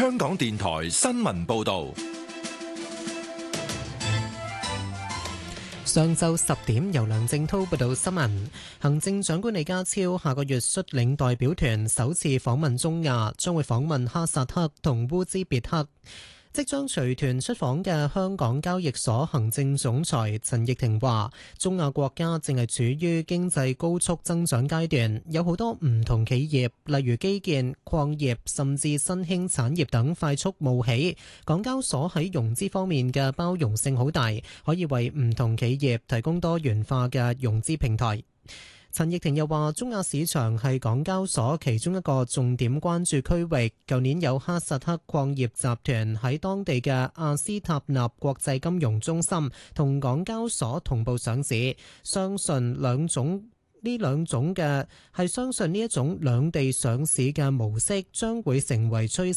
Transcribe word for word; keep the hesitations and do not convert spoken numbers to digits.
香港電台新聞報道。 上晝十點，由梁正滔報道新聞。行政長官李家超下個月率領代表團首次訪問中亞，將會訪問哈薩克同烏茲別克。即將隨團出訪嘅香港交易所行政總裁陳翊庭話，中亞國家正係處於經濟高速增長階段，有好多唔同企業，例如基建、礦業甚至新興產業等快速冒起。港交所喺融資方面嘅包容性好大，可以為唔同企業提供多元化嘅融資平台。陳翊庭又話，中亞市場係港交所其中一個重點關注區域。舊年有哈薩克礦業集團喺當地嘅阿斯塔納國際金融中心同港交所同步上市，相信兩種呢兩種嘅係相信呢一種兩地上市嘅模式將會成為趨勢。